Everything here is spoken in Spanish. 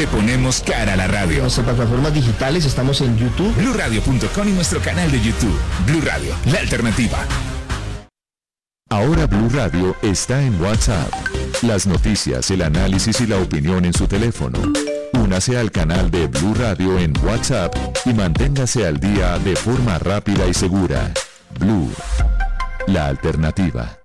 ponemos cara a la radio. En nuestras plataformas digitales estamos en YouTube, BluRadio.com y nuestro canal de YouTube. Blue Radio, la alternativa. Ahora Blue Radio está en WhatsApp. Las noticias, el análisis y la opinión en su teléfono. Únase al canal de Blue Radio en WhatsApp y manténgase al día de forma rápida y segura. Blue, la alternativa.